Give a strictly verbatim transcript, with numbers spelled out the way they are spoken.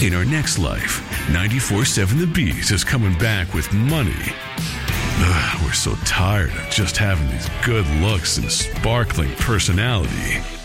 In our next life, ninety-four seven The Beat is coming back with money. Ugh, we're so tired of just having these good looks and sparkling personality.